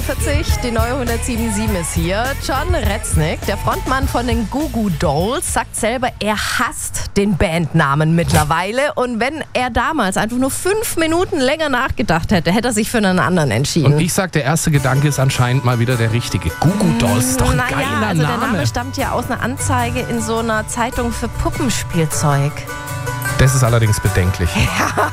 8:45 die neue 107.7 ist hier. John Reznick, der Frontmann von den Goo Goo Dolls, sagt selber, er hasst den Bandnamen mittlerweile. Und wenn er damals einfach nur 5 Minuten länger nachgedacht hätte, hätte er sich für einen anderen entschieden. Und ich sag, der erste Gedanke ist anscheinend mal wieder der richtige. Goo Goo Dolls ist doch ein geiler also Name. Der Name stammt ja aus einer Anzeige in so einer Zeitung für Puppenspielzeug. Das ist allerdings bedenklich.